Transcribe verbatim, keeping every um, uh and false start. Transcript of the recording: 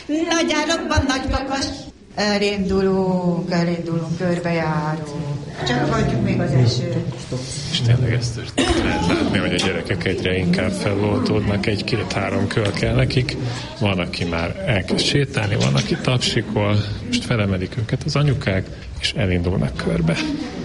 Nagy árokban nagy kakas. Elindulunk, elindulunk, körbejárunk. Csak hagyjuk még az esőt. És tényleg ezt lehet látni, hogy a gyerekek egyre inkább feloltódnak, egy-két-három kör kell nekik. Van, aki már elkezd sétálni, van, aki tapsikol. Most felemelik őket az anyukák, és elindulnak körbe.